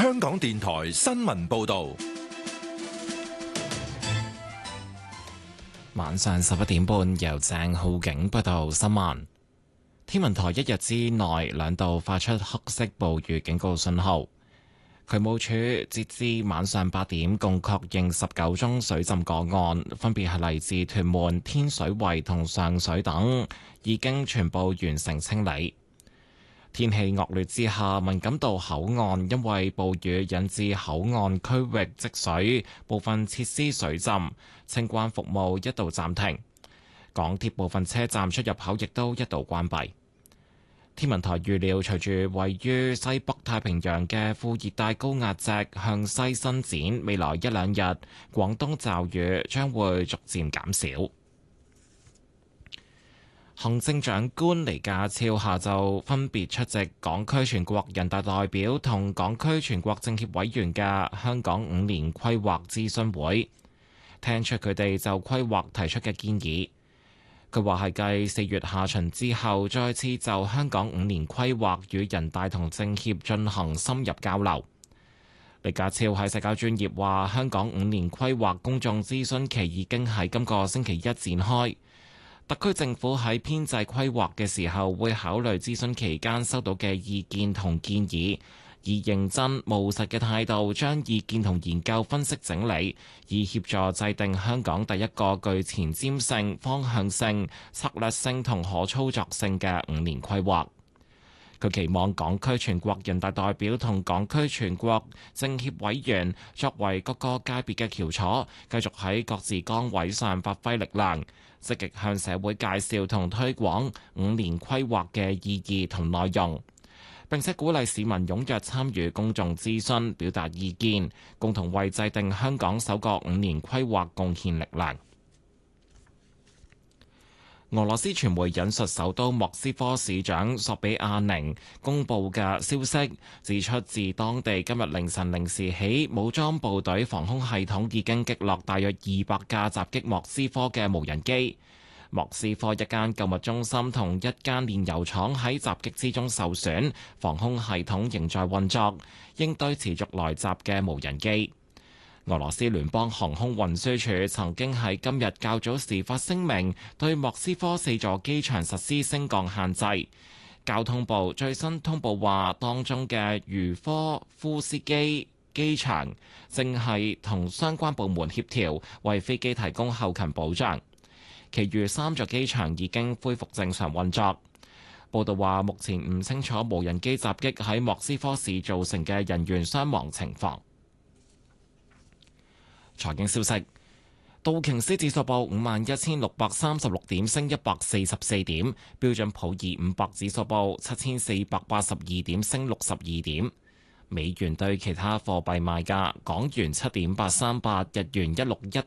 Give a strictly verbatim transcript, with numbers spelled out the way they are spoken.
香港電台新聞報道。 晚上十一點半，由鄭浩景報道新聞。天文台一日之內兩度發出黑色暴雨警告信號。渠務署截至晚上八點，共確認十九宗水浸個案，分別係嚟自屯門、天水圍同上水等，已經全部完成清理。天氣惡劣之下，文錦渡口岸因為暴雨引致口岸區域積水，部分設施水浸，清關服務一度暫停。港鐵部分車站出入口亦都一度關閉。天文台預料，隨住位於西北太平洋嘅副熱帶高壓脊向西伸展，未來一兩日廣東驟雨將會逐漸減少。行政長官李家超下晝分別出席港區全國人大代表同港區全國政協委員嘅香港五年規劃諮詢會，聽出佢哋就規劃提出嘅建議。佢話係繼四月下旬之後，再次就香港五年規劃與人大同政協進行深入交流。李家超喺社交專頁話，香港五年規劃公眾諮詢期已經喺今個星期一展開。特區政府喺編制規劃嘅時候，會考慮諮詢期間收到嘅意見同建議，以認真務實嘅態度將意見同研究分析整理，以協助制定香港第一個具前瞻性、方向性、策略性同可操作性嘅五年規劃。佢期望港區全國人大代表同港區全國政協委員作為各個界別嘅翹楚，繼續喺各自崗位上發揮力量，積極向社會介紹同推廣五年規劃嘅意義同內容，並且鼓勵市民踴躍參與公眾諮詢，表達意見，共同為制定香港首個五年規劃貢獻力量。俄羅斯傳媒引述首都莫斯科市長索比亞寧公佈嘅消息，指出自當地今日凌晨零時起，武裝部隊防空系統已經擊落大約二百架襲擊莫斯科嘅無人機。莫斯科一間購物中心同一間煉油廠喺襲擊之中受損，防空系統仍在運作，應對持續來襲嘅無人機。俄羅斯聯邦航空運輸署曾經喺今日較早時發聲明，對莫斯科四座機場實施升降限制。交通部最新通報話，當中嘅茹科夫斯基機場正係同相關部門協調，為飛機提供後勤保障。其餘三座機場已經恢復正常運作。報道話，目前唔清楚無人機襲擊喺莫斯科市造成嘅人員傷亡情況。財經消息：道瓊斯指數報五萬一千六百三十六點，升一百四十四點；標準普爾五百指數報七千四百八十二點，升六十二點。美元對其他貨幣賣價：港元七點八三八，日元一六一